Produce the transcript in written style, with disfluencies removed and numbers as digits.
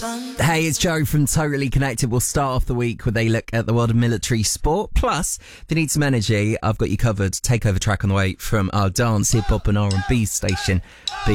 Hey, it's Joe from Totally Connected. We'll start off the week with a look at the world of military sport. Plus, if you need some energy, I've got you covered. Takeover track on the way from our dance, hip hop and R&B station.